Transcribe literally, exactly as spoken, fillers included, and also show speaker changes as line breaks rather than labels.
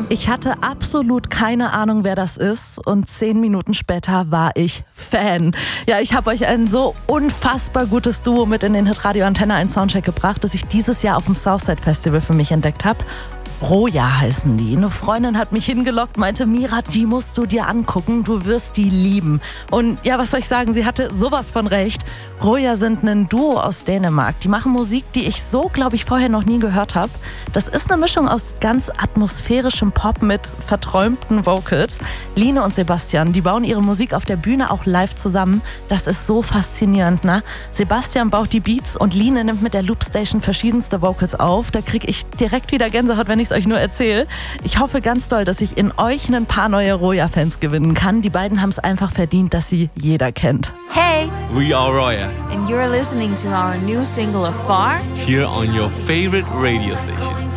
Ich hatte absolut keine Ahnung, wer das ist, und zehn Minuten später war ich Fan. Ja, ich habe euch ein so unfassbar gutes Duo mit in den Hitradio Antenne eins Soundcheck gebracht, das ich dieses Jahr auf dem Southside Festival für mich entdeckt habe. Roja heißen die. Eine Freundin hat mich hingelockt, meinte, Mira, die musst du dir angucken, du wirst die lieben. Und ja, was soll ich sagen, sie hatte sowas von recht. Roja sind ein Duo aus Dänemark. Die machen Musik, die ich so, glaube ich, vorher noch nie gehört habe. Das ist eine Mischung aus ganz atmosphärischem Pop mit verträumten Vocals. Line und Sebastian, die bauen ihre Musik auf der Bühne auch live zusammen. Das ist so faszinierend, ne? Sebastian baut die Beats und Line nimmt mit der Loopstation verschiedenste Vocals auf. Da kriege ich direkt wieder Gänsehaut, wenn ich euch nur erzähle. Ich hoffe ganz doll, dass ich in euch ein paar neue Roja-Fans gewinnen kann. Die beiden haben es einfach verdient, dass sie jeder kennt.
Hey,
we are Roya.
And you're listening to our new single Afar
Here on your favorite radio station.